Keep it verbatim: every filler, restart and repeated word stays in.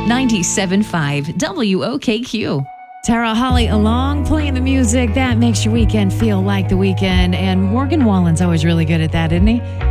ninety-seven point five W O K Q. Tara Holly along, playing the music that makes your weekend feel like the weekend. And Morgan Wallen's always really good at that, isn't he?